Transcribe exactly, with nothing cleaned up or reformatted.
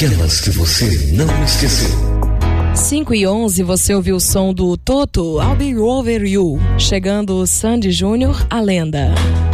aquelas que você não esqueceu. cinco e onze, você ouviu o som do Toto, I'll Be Over You. Chegando Sandy Júnior, a lenda.